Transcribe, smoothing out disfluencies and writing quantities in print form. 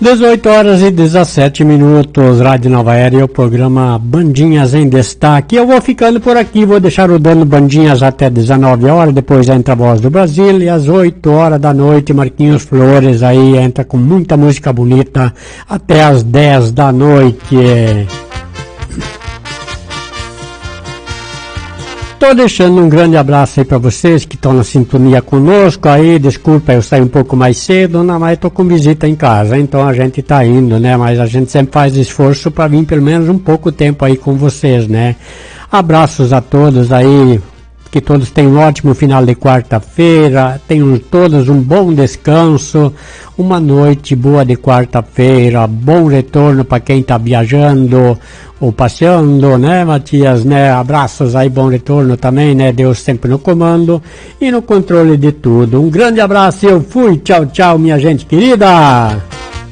18 horas e 17 minutos, Rádio Nova Aérea, o programa Bandinhas em Destaque. Eu vou ficando por aqui, vou deixar o dono Bandinhas até 19 horas, depois entra a Voz do Brasil e às 8 horas da noite, Marquinhos Flores aí entra com muita música bonita até às 10 da noite. Estou deixando um grande abraço aí para vocês que estão na sintonia conosco aí, desculpa eu sair um pouco mais cedo, não, mas estou com visita em casa, então a gente está indo, né, mas a gente sempre faz esforço para vir pelo menos um pouco tempo aí com vocês, né. Abraços a todos aí, que todos tenham um ótimo final de quarta-feira, tenham todos um bom descanso, uma noite boa de quarta-feira, bom retorno para quem está viajando ou passeando, né, Matias, né, abraços aí, bom retorno também, né, Deus sempre no comando e no controle de tudo. Um grande abraço e eu fui, tchau, tchau, minha gente querida!